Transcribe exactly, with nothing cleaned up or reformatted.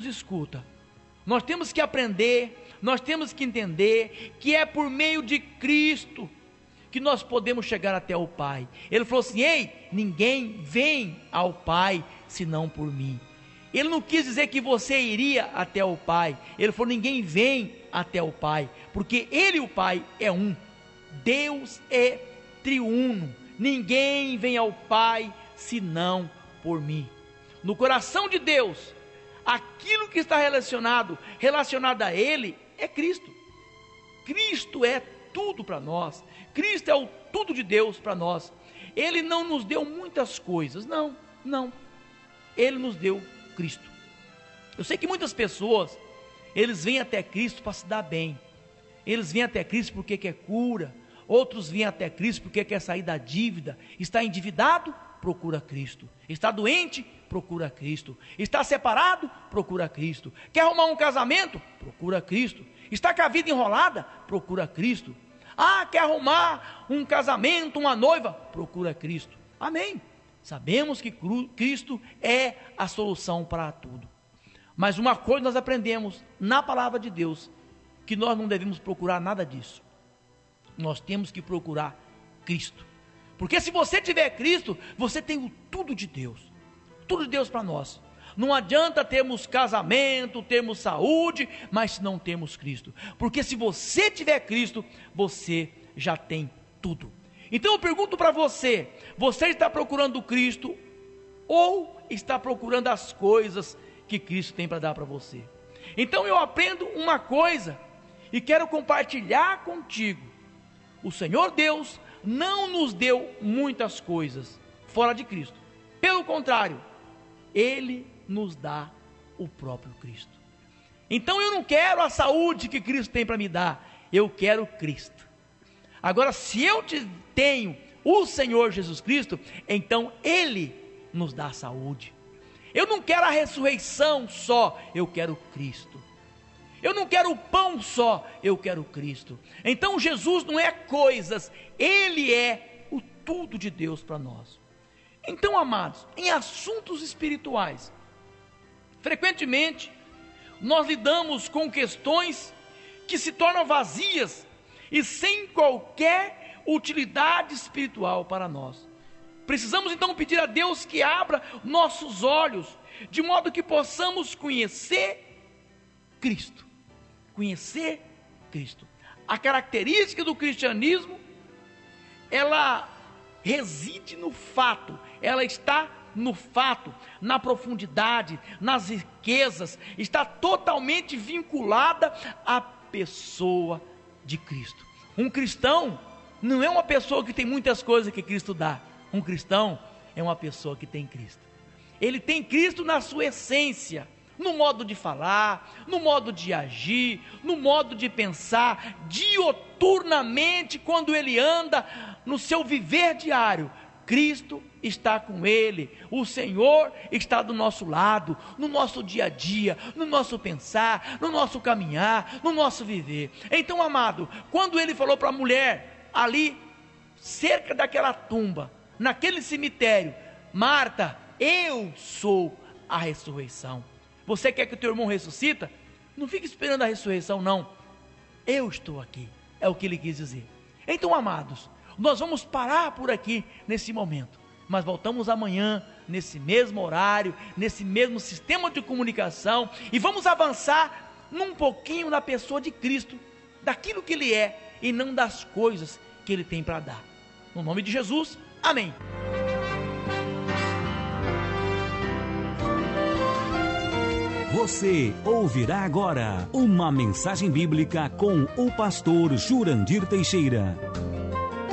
escuta. Nós temos que aprender, nós temos que entender que é por meio de Cristo que nós podemos chegar até o Pai. Ele falou assim: ei, ninguém vem ao Pai senão por mim. Ele não quis dizer que você iria até o Pai. Ele falou: ninguém vem até o Pai, porque Ele e o Pai é um. Deus é triuno. Ninguém vem ao Pai senão por mim. No coração de Deus, aquilo que está relacionado, relacionado a Ele, é Cristo. Cristo é tudo para nós. Cristo é o tudo de Deus para nós. Ele não nos deu muitas coisas, não, não. Ele nos deu Cristo. Eu sei que muitas pessoas, eles vêm até Cristo para se dar bem. Eles vêm até Cristo porque quer cura. Outros vêm até Cristo porque quer sair da dívida. Está endividado? Procura Cristo. Está doente? Procura Cristo. Está separado? Procura Cristo. Quer arrumar um casamento? Procura Cristo. Está com a vida enrolada? Procura Cristo. Ah, quer arrumar um casamento, uma noiva? Procura Cristo. Amém. Sabemos que Cristo é a solução para tudo. Mas uma coisa nós aprendemos na palavra de Deus, que nós não devemos procurar nada disso. Nós temos que procurar Cristo. Porque se você tiver Cristo, você tem o tudo de Deus. Tudo de Deus para nós. Não adianta termos casamento, termos saúde, mas se não temos Cristo. Porque se você tiver Cristo, você já tem tudo. Então eu pergunto para você: você está procurando Cristo ou está procurando as coisas que Cristo tem para dar para você? Então eu aprendo uma coisa e quero compartilhar contigo. O Senhor Deus não nos deu muitas coisas fora de Cristo. Pelo contrário, Ele nos dá o próprio Cristo. Então eu não quero a saúde que Cristo tem para me dar, eu quero Cristo. Agora, se eu te tenho o Senhor Jesus Cristo, então Ele nos dá a saúde. Eu não quero a ressurreição só, eu quero Cristo. Eu não quero o pão só, eu quero Cristo. Então Jesus não é coisas, Ele é o tudo de Deus para nós. Então, amados, em assuntos espirituais, frequentemente nós lidamos com questões que se tornam vazias e sem qualquer utilidade espiritual para nós. Precisamos então pedir a Deus que abra nossos olhos, de modo que possamos conhecer Cristo. Conhecer Cristo. A característica do cristianismo, ela reside no fato, ela está no fato, na profundidade, nas riquezas, está totalmente vinculada à pessoa de Cristo. Um cristão não é uma pessoa que tem muitas coisas que Cristo dá. Um cristão é uma pessoa que tem Cristo. Ele tem Cristo na sua essência, no modo de falar, no modo de agir, no modo de pensar, dioturnamente, quando ele anda no seu viver diário. Cristo está com ele, o Senhor está do nosso lado, no nosso dia a dia, no nosso pensar, no nosso caminhar, no nosso viver. Então, amado, quando ele falou para a mulher, ali, cerca daquela tumba, naquele cemitério: Marta, eu sou a ressurreição. Você quer que o teu irmão ressuscita? Não fique esperando a ressurreição, não. Eu estou aqui, é o que ele quis dizer. Então, amados, nós vamos parar por aqui nesse momento, mas voltamos amanhã, nesse mesmo horário, nesse mesmo sistema de comunicação, e vamos avançar num pouquinho na pessoa de Cristo, daquilo que Ele é, e não das coisas que Ele tem para dar. No nome de Jesus, amém. Você ouvirá agora uma mensagem bíblica com o pastor Jurandir Teixeira.